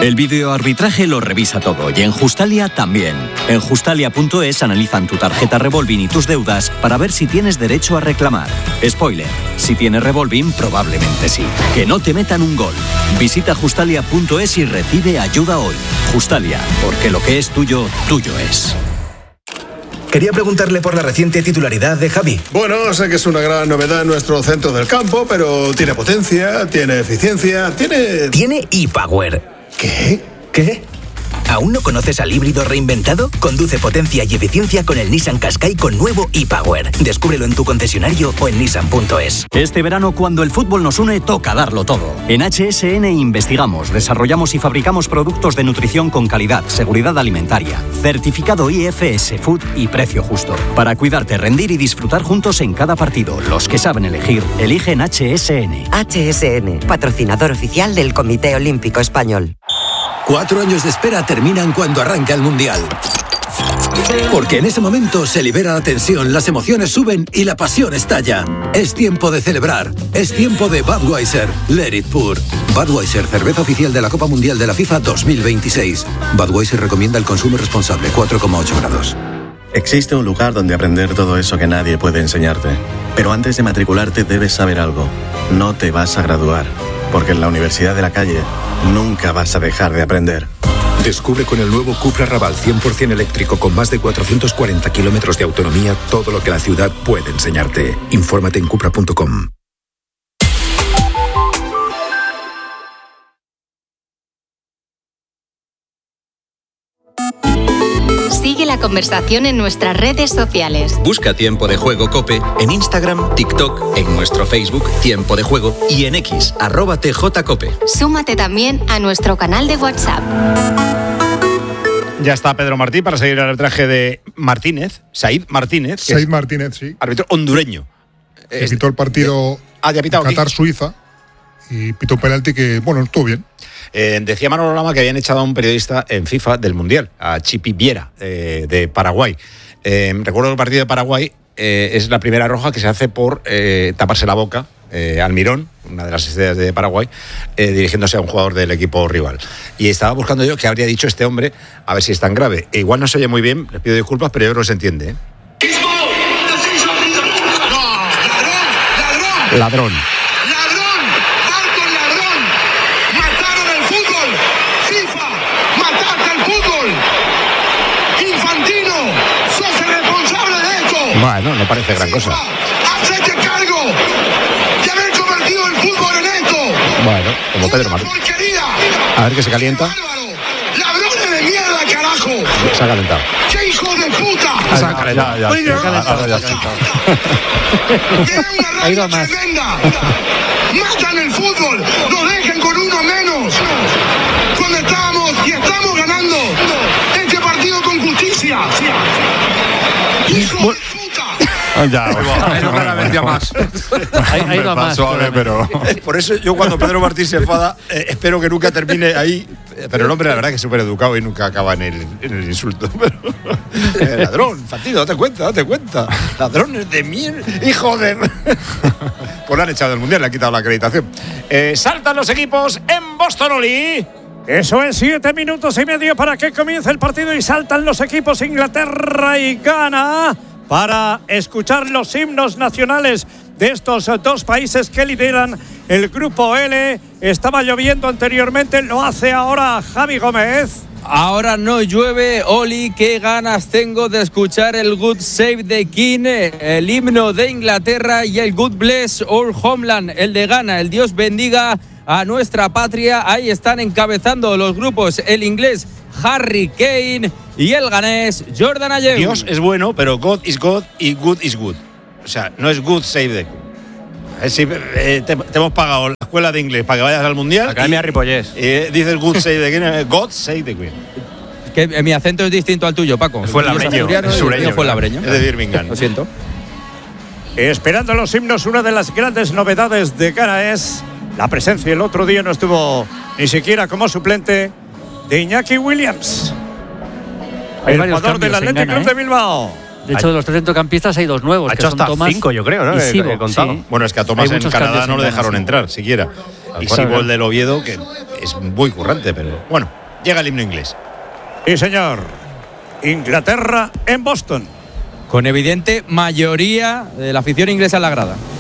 El videoarbitraje lo revisa todo y en Justalia también. En Justalia.es analizan tu tarjeta revolving y tus deudas para ver si tienes derecho a reclamar. Spoiler, si tienes revolving probablemente sí. Que no te metan un gol. Visita Justalia.es y recibe ayuda hoy. Justalia, porque lo que es tuyo, tuyo es. Quería preguntarle por la reciente titularidad de Javi. Bueno, sé que es una gran novedad en nuestro centro del campo, pero tiene potencia, tiene eficiencia, tiene... Tiene ePower. ¿Qué? ¿Aún no conoces al híbrido reinventado? Conduce potencia y eficiencia con el Nissan Qashqai con nuevo ePower. Descúbrelo en tu concesionario o en nissan.es. Este verano, cuando el fútbol nos une, toca darlo todo. En HSN investigamos, desarrollamos y fabricamos productos de nutrición con calidad, seguridad alimentaria, certificado IFS Food y precio justo. Para cuidarte, rendir y disfrutar juntos en cada partido. Los que saben elegir, eligen HSN. HSN, patrocinador oficial del Comité Olímpico Español. 4 años de espera terminan cuando arranca el Mundial. Porque en ese momento se libera la tensión, las emociones suben y la pasión estalla. Es tiempo de celebrar. Es tiempo de Budweiser. Let it pour. Budweiser, cerveza oficial de la Copa Mundial de la FIFA 2026. Budweiser recomienda el consumo responsable, 4,8 grados. Existe un lugar donde aprender todo eso que nadie puede enseñarte. Pero antes de matricularte debes saber algo. No te vas a graduar. Porque en la Universidad de la Calle nunca vas a dejar de aprender. Descubre con el nuevo Cupra Raval 100% eléctrico con más de 440 kilómetros de autonomía todo lo que la ciudad puede enseñarte. Infórmate en cupra.com. Sigue la conversación en nuestras redes sociales. Busca Tiempo de Juego COPE en Instagram, TikTok, en nuestro Facebook Tiempo de Juego y en X, @TJCOPE. Súmate también a nuestro canal de WhatsApp. Ya está Pedro Martí para seguir el arbitraje de Martínez, Said Martínez. Said Martínez, sí. Árbitro hondureño. Que pitó el partido Qatar-Suiza y pitó un penalti que, bueno, estuvo bien. Decía Manolo Lama que habían echado a un periodista en FIFA del Mundial, a Chipi Viera, de Paraguay. Recuerdo el partido de Paraguay, es la primera roja que se hace por taparse la boca. Almirón, una de las estrellas de Paraguay, dirigiéndose a un jugador del equipo rival. Y estaba buscando yo qué habría dicho este hombre, a ver si es tan grave. Igual no se oye muy bien, les pido disculpas, pero yo creo que se entiende. Ladrón. Bueno, no parece gran cosa. ¡Hacete cargo de haber convertido el fútbol en esto! Bueno, como Pedro Martí. A ver que se calienta. ¡Ladrones de mierda, carajo! Se ha calentado. ¡Qué hijo de puta! Se ha calentado. Ha ido más. ¡Matan el fútbol! ¡Nos dejan con uno menos! Cuando estábamos y estamos ganando este partido con justicia. ¡Hijo de puta! Ha ido más. Suave, pero... Por eso yo cuando Pedro Martí se enfada, espero que nunca termine ahí. Pero el hombre la verdad que es súper educado y nunca acaba en el insulto. Ladrón, Fantino, date cuenta. Ladrones de mierda, hijo de... Pues lo han echado del Mundial, le han quitado la acreditación. Saltan los equipos en Boston, Oli. Eso es 7 minutos y medio para que comience el partido y saltan los equipos Inglaterra y Ghana para escuchar los himnos nacionales de estos dos países que lideran el grupo L. Estaba lloviendo anteriormente, lo hace ahora Javi Gómez. Ahora no llueve, Oli, qué ganas tengo de escuchar el God Save the King, el himno de Inglaterra, y el God Bless Our Homeland, el de Ghana, el Dios bendiga a nuestra patria. Ahí están encabezando los grupos el inglés Harry Kane y el ganés Jordan Ayew. Dios es bueno, pero God is God y good is good. O sea, no es good save the King. Te hemos pagado la escuela de inglés para que vayas al Mundial. Academia Ripollés. Dices good save the King, God save the Queen. Que mi acento es distinto al tuyo, Paco. Fue labreño. Fue labreño. Es de Birmingham. Lo siento. Esperando los himnos, una de las grandes novedades de Ghana es la presencia. El otro día no estuvo ni siquiera como suplente de Iñaki Williams, el jugador del Athletic Club de Bilbao. De hecho, de los 3 centrocampistas hay 2 nuevos. Ha hecho hasta Tomás 5, yo creo, ¿no? Sí. Bueno, es que a Tomás en Canadá no le dejaron entrar, siquiera. Y Sibo, el del Oviedo, que es muy currante, pero bueno, llega el himno inglés. Sí, señor. Inglaterra en Boston. Con evidente mayoría de la afición inglesa en la grada.